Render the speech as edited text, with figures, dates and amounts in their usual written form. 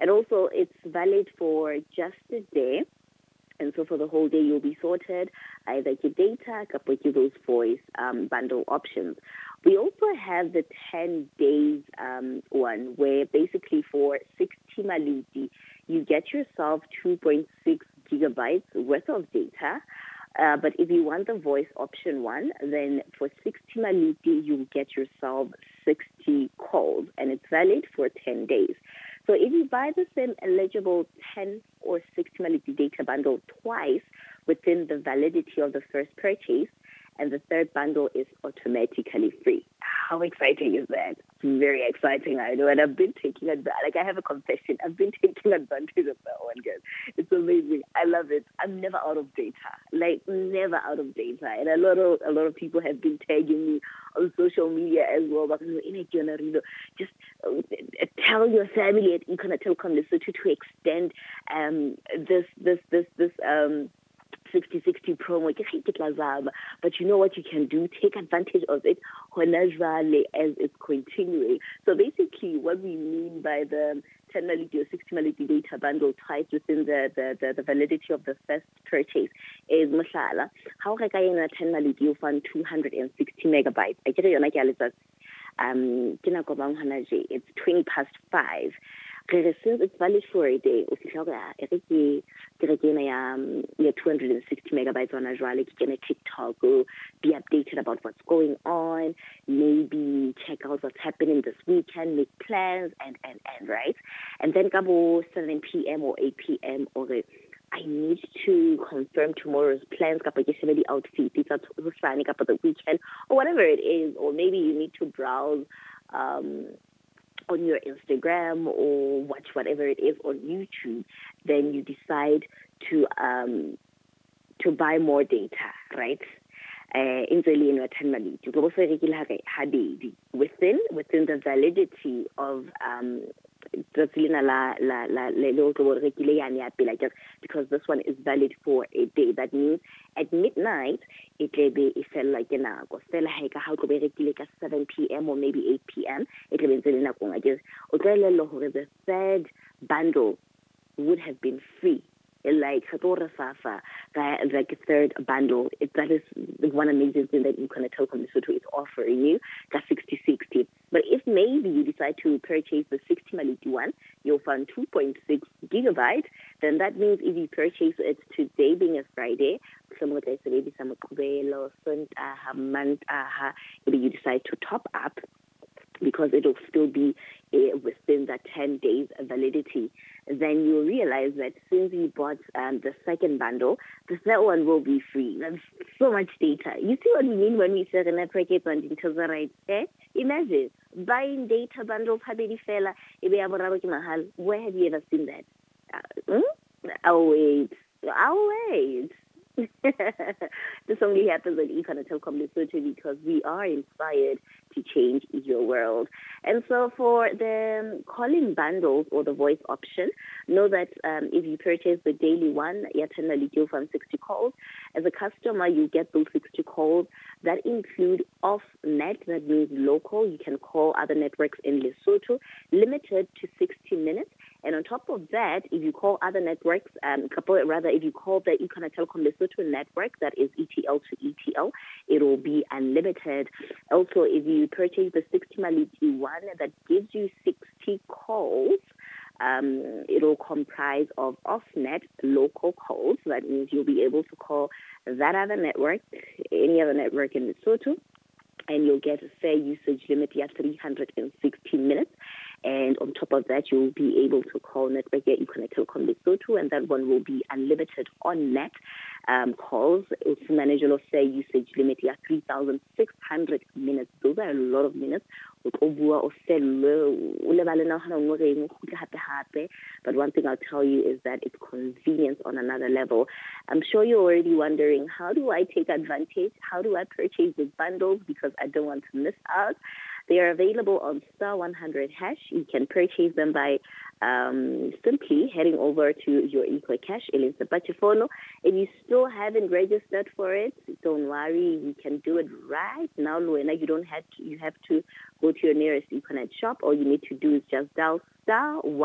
And also, it's valid for just a day. And so for the whole day, you'll be sorted, either your data, couple with those voice bundle options. We also have the 10 days one, where basically for 60 maliti, you get yourself 2.6 gigabytes worth of data. But if you want the voice option one, then for 60 maliti, you get yourself 60 calls, and it's valid for 10 days. So if you buy the same eligible 10 or 60 maliti data bundle twice within the validity of the first purchase, and the third bundle is automatically free. How exciting is that? It's very exciting, I know. And I've been taking advantage. Like, I have a confession. I've been taking advantage of that one, guys. It's amazing. I love it. I'm never out of data. Like, never out of data. And a lot of people have been tagging me on social media as well. But just tell your family at Ikana Telecom Lesotho to extend this 60/60 promo. But you know what you can do? Take advantage of it as it's continuing. So basically, what we mean by the 10 maliti or 60 maliti data bundle twice within the validity of the first purchase is mashala. How can I 10 maliti you find 260 megabytes? I get it's 20 past 5. Since it's valid for a day, o fihla ke ya 260 megabytes on Azure, you can TikTok, be updated about what's going on, maybe check out what's happening this weekend, make plans, and right? And then kabo 7 p.m. or 8 p.m. or I need to confirm tomorrow's plans, the outfit, the weekend, or whatever it is, or maybe you need to browse on your Instagram or watch whatever it is on YouTube, then you decide to buy more data, right? In the 10 maliti, within the validity of because this one is valid for a day. That means at midnight, it will be 7 p.m. or maybe 8 p.m. It will be the third bundle would have been free. Like the third bundle, that is one amazing thing that Ikana Telecom Lesotho is offering you, the 60/60. But if maybe you decide to purchase the 60 maliti one, you'll find 2.6 gigabytes. Then that means if you purchase it today, being a Friday, maybe you decide to top up, because it will still be within the 10 days validity, then you'll realize that since you bought the second bundle, the third one will be free. That's so much data. You see what we mean when we say the network bundle to the right? Imagine buying data bundles. Where have you ever seen that? I'll wait. This only happens at Ikana Telecom Lesotho because we are inspired to change your world. And so for the calling bundles or the voice option, know that if you purchase the daily one, you'll find 60 calls. As a customer, you get those 60 calls that include off-net, that means local. You can call other networks in Lesotho, limited to 60 minutes. And on top of that, if you call other networks, if you call the Ikana Telecom Lesotho network, that is ETL to ETL, it will be unlimited. Also, if you purchase the 60 maliti one, that gives you 60 calls. It will comprise of off-net local calls. That means you'll be able to call that other network, any other network in Lesotho, and you'll get a fair usage limit, 360 minutes. And on top of that, you'll be able to call network Ikana Telecom Lesotho, and that one will be unlimited on-net calls. It's manageable fair usage limit, 3,600 minutes. Those are a lot of minutes. But one thing I'll tell you is that it's convenience on another level. I'm sure you're already wondering, how do I take advantage? How do I purchase these bundles? Because I don't want to miss out. They are available on *100#. You can purchase them by simply heading over to your EcoCash, Elisabachifono. If you still haven't registered for it, don't worry, you can do it right now. You don't have to. You have to go to your nearest Econet shop. All you need to do is just dial *1